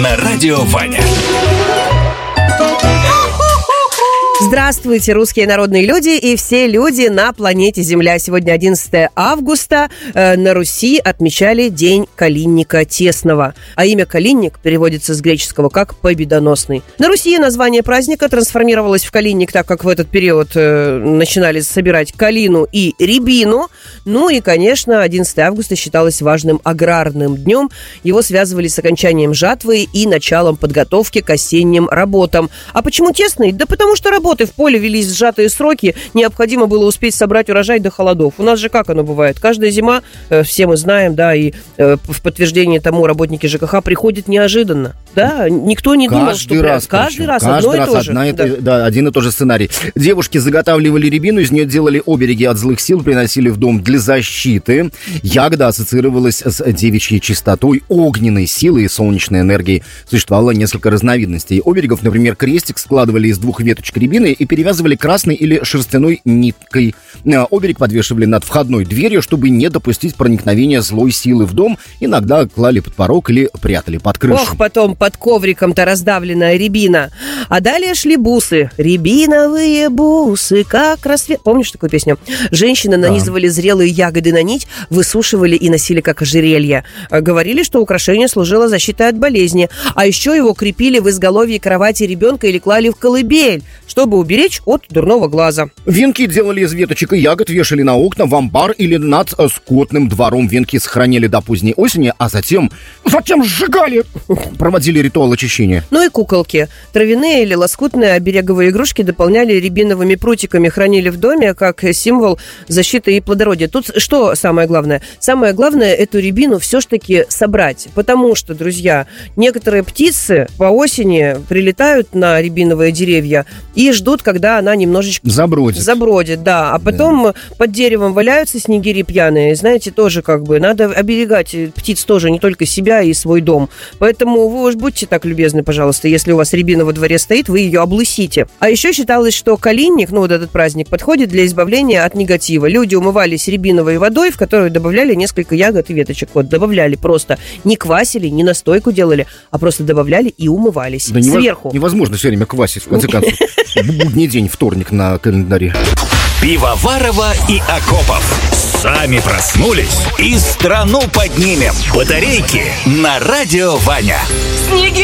на радио Ваня. Здравствуйте, русские народные люди и все люди на планете Земля. Сегодня 11 августа. На Руси отмечали День Калинника Тесного. А имя Калинник переводится с греческого как «победоносный». На Руси название праздника трансформировалось в Калинник, так как в этот период начинали собирать калину и рябину. Ну и, конечно, 11 августа считалось важным аграрным днем. Его связывали с окончанием жатвы и началом подготовки к осенним работам. А почему тесный? Да потому что работы в поле велись в сжатые сроки, необходимо было успеть собрать урожай до холодов. У нас же как оно бывает? Каждая зима, все мы знаем, да, и в подтверждение тому работники ЖКХ приходят неожиданно. Да, никто не думал, что каждый раз одно и то же. Один и тот же сценарий. Девушки заготавливали рябину, из нее делали обереги от злых сил, приносили в дом для защиты. Ягода ассоциировалась с девичьей чистотой, огненной силой и солнечной энергией. Существовало несколько разновидностей оберегов. Например, крестик складывали из 2 веточек рябины и перевязывали красной или шерстяной ниткой. Оберег подвешивали над входной дверью, чтобы не допустить проникновения злой силы в дом. Иногда клали под порог или прятали под крышу. Ох, потом под ковриком-то раздавленная рябина. А далее шли бусы. Рябиновые бусы, как рассвет. Помнишь такую песню? Женщины нанизывали зрелые ягоды на нить, высушивали и носили как ожерелье. Говорили, что украшение служило защитой от болезни. А еще его крепили в изголовье кровати ребенка или клали в колыбель, чтобы уберечь от дурного глаза. Венки делали из веточек и ягод, вешали на окна, в амбар или над скотным двором. Венки сохраняли до поздней осени, а затем сжигали. Проводили ритуал очищения. Ну и куколки. Травяные или лоскутные обереговые игрушки дополняли рябиновыми прутиками, хранили в доме как символ защиты и плодородия. Тут что самое главное? Самое главное эту рябину все-таки собрать. Потому что, друзья, некоторые птицы по осени прилетают на рябиновые деревья и ждут, когда она немножечко забродит, да. А потом под деревом валяются снегири пьяные. Знаете, тоже как бы надо оберегать птиц тоже, не только себя и свой дом. Поэтому вы уж будьте так любезны, пожалуйста, если у вас рябина во дворе стоит, вы ее облысите. А еще считалось, что калинник, вот этот праздник, подходит для избавления от негатива. Люди умывались рябиновой водой, в которую добавляли несколько ягод и веточек. Добавляли просто. Не квасили, не настойку делали, а просто добавляли и умывались. Да сверху. Невозможно все время квасить, в конце концов. Будний день, вторник на календаре. Пивоварова и Акопов. Сами проснулись и страну поднимем. Батарейки на радио Ваня.